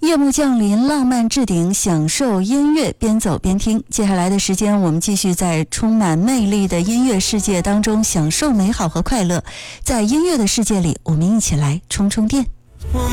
夜幕降临，浪漫置顶，享受音乐，边走边听。接下来的时间，我们继续在充满魅力的音乐世界当中享受美好和快乐。在音乐的世界里，我们一起来充充电。